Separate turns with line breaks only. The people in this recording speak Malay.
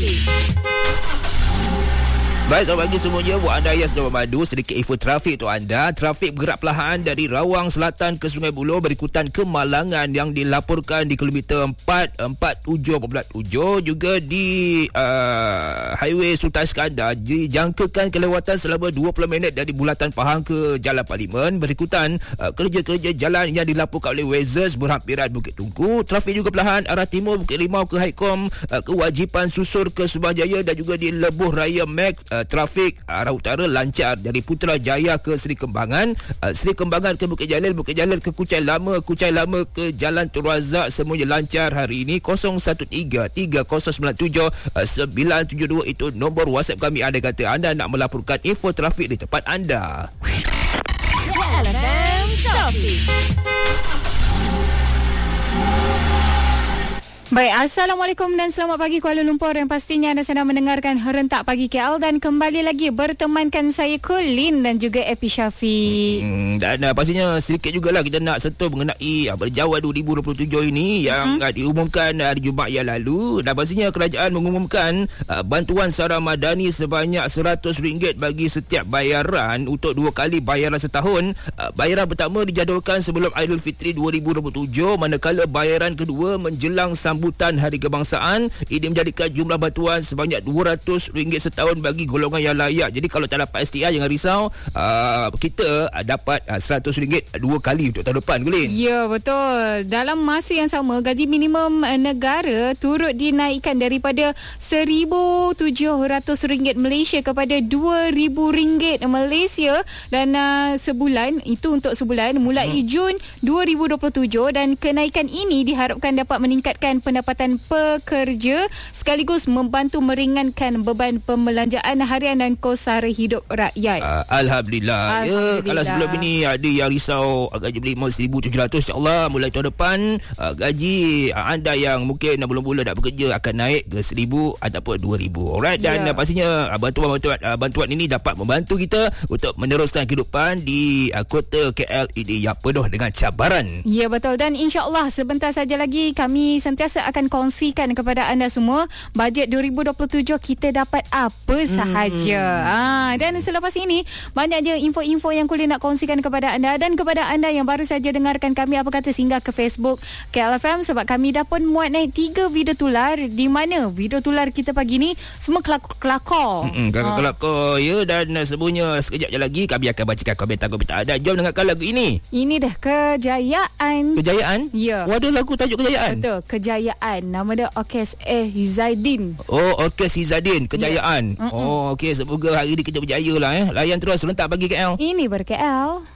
Trafik.
Baik, selamat pagi semuanya. Buat anda yang sedang memandu, sedikit info trafik untuk anda. Trafik bergerak perlahan dari Rawang Selatan ke Sungai Buloh berikutan kemalangan yang dilaporkan di kilometer 447.7. Juga di Highway Sultan Iskandar dijangkakan kelewatan selama 20 minit dari Bulatan Pahang ke Jalan Parlimen berikutan kerja-kerja jalan yang dilaporkan oleh Wazers berhampiran Bukit Tungku. Trafik juga perlahan arah timur Bukit Limau ke Haikom, Kewajipan Susur ke Subang Jaya dan juga di Lebuh Raya Max. Trafik arah utara lancar dari Putrajaya ke Seri Kembangan, Seri Kembangan ke Bukit Jalil, Bukit Jalil ke Kuchai Lama, Kuchai Lama ke Jalan Tun Razak, semuanya lancar hari ini. 013-3097-972 itu nombor WhatsApp kami. Anda kata anda nak melaporkan info trafik di tempat anda.
LFM Trafik. Baik, Assalamualaikum dan selamat pagi Kuala Lumpur. Yang pastinya anda sedang mendengarkan Rentak Pagi KL dan kembali lagi bertemankan saya Colin dan juga Epi Syafiq.
Dan pastinya sedikit jugalah kita nak sentuh mengenai Berjaya 2027 ini yang diumumkan hari Jumaat yang lalu. Dan pastinya kerajaan mengumumkan bantuan sara madani sebanyak RM100 bagi setiap bayaran untuk 2 kali bayaran setahun. Bayaran pertama dijadualkan sebelum Aidilfitri 2027, manakala bayaran kedua menjelang sambutan Hari Kebangsaan. Ini menjadikan jumlah bantuan sebanyak RM200 setahun bagi golongan yang layak. Jadi kalau tak dapat STI jangan risau, kita dapat RM100 2 kali untuk tahun depan, Gulin.
Ya, betul. Dalam masa yang sama, gaji minimum negara turut dinaikkan daripada RM1,700 Malaysia kepada RM2,000 Malaysia dan sebulan, itu untuk sebulan mulai Jun 2027, dan kenaikan ini diharapkan dapat meningkatkan pendapatan pekerja sekaligus membantu meringankan beban pembelanjaan harian dan kos sara hidup rakyat.
Alhamdulillah. Ya, kalau sebelum ini ada yang risau gaji minimum RM1,700, insya-Allah mulai tahun depan gaji anda yang mungkin belum mula nak bekerja akan naik ke RM1,000 ataupun RM2,000. Alright, dan pastinya bantuan ini dapat membantu kita untuk meneruskan kehidupan di kota KL ini yang penuh dengan cabaran.
Ya, betul. Dan insya-Allah sebentar saja lagi kami sentiasa akan kongsikan kepada anda semua bajet 2027 kita dapat apa sahaja. Dan selepas ini banyak je info-info yang Kulin nak kongsikan kepada anda, dan kepada anda yang baru saja dengarkan kami, apa kata singgah ke Facebook KLFM sebab kami dah pun muat naik 3 video tular, di mana video tular kita pagi ni semua kelakor.
Kelakor ya, dan semuanya sekejap je lagi kami akan bacakan komentar-komentar anda. Jom dengarkan lagu ini.
Ini dah Kejayaan.
Kejayaan?
Ya.
Waduh, lagu tajuk Kejayaan.
Betul, Kejayaan. Nama dia Orkes Hizadin.
Oh, Orkes Hizadin, Kejayaan. Oh, okey, semoga hari ini kita berjaya lah. Layan terus Rentak Pagi KL.
Ini ber KL.